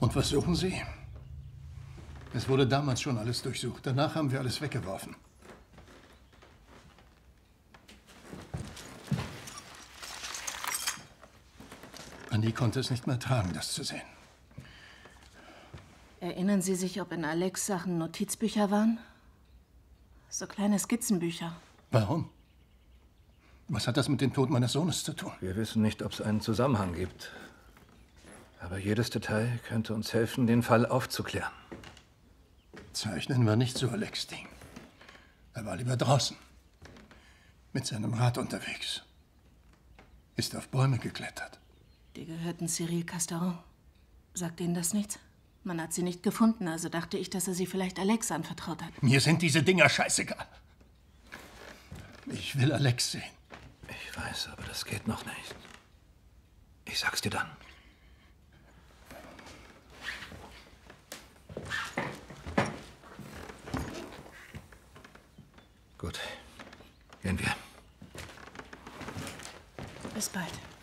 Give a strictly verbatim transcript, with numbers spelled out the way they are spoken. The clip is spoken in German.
Und was suchen Sie? Es wurde damals schon alles durchsucht. Danach haben wir alles weggeworfen. Annie konnte es nicht mehr tragen, das zu sehen. Erinnern Sie sich, ob in Alex Sachen Notizbücher waren? So kleine Skizzenbücher. Warum? Was hat das mit dem Tod meines Sohnes zu tun? Wir wissen nicht, ob es einen Zusammenhang gibt. Aber jedes Detail könnte uns helfen, den Fall aufzuklären. Zeichnen war nicht so Alex' Ding. Er war lieber draußen. Mit seinem Rad unterwegs. Ist auf Bäume geklettert. Die gehörten Cyril Casteron. Sagt Ihnen das nichts? Man hat sie nicht gefunden, also dachte ich, dass er sie vielleicht Alex anvertraut hat. Mir sind diese Dinger scheißegal. Ich will Alex sehen. Ich weiß, aber das geht noch nicht. Ich sag's dir dann. Gut. Gehen wir. Bis bald.